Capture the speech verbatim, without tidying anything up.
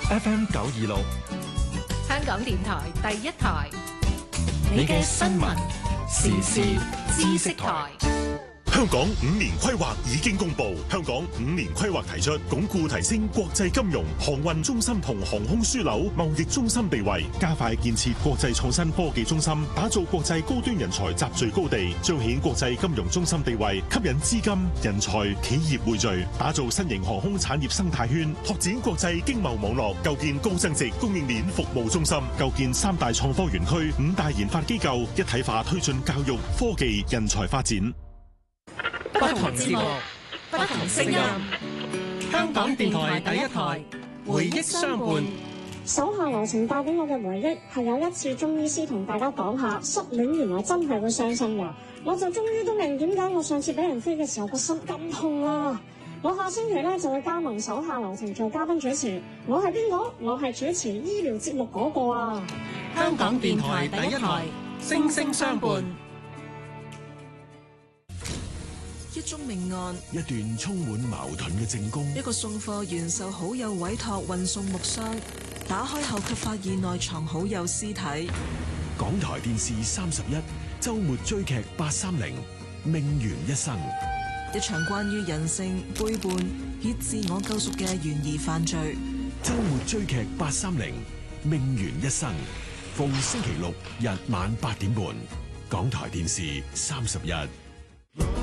F M 九二六， 香港電台第一台， 你嘅新聞時事知識台。 香港五年規劃已經公布，香港五年規劃提出鞏固提升國際金融、航運中心同航空樞紐貿易中心地位，加快建設國際創新科技中心，打造國際高端人才集聚高地，彰顯國際金融中心地位，吸引資金、人才、企業匯聚，打造新型航空產業生態圈，拓展國際經貿網絡，構建高增值供應鏈服務中心，構建三大創科園區、五大研發機構，一體化推進教育、科技、人才發展。 不同節目，不同聲音。香港電台第一台，回憶相伴。 手下留情帶俾我嘅回憶係有一次中醫師同大家講下失戀原來真係會傷心㗎，我就終於都明點解我上次俾人飛嘅時候個心咁痛啦。我下星期咧就會加盟手下留情做嘉賓主持，我係邊個？我係主持醫療節目嗰個啊！ 香港電台第一台，聲聲相伴。 一宗命案， 一段充滿矛盾嘅證供， 一個送貨員受好友委託運送木箱，打開後卻發現內藏好友屍體。 港台電視三十一周末追劇八三零命懸一生， 一場關於人性背叛以自我救贖嘅懸疑犯罪。 周末追劇八三零命懸一生，逢星期六日晚八點半，港台電視三十一。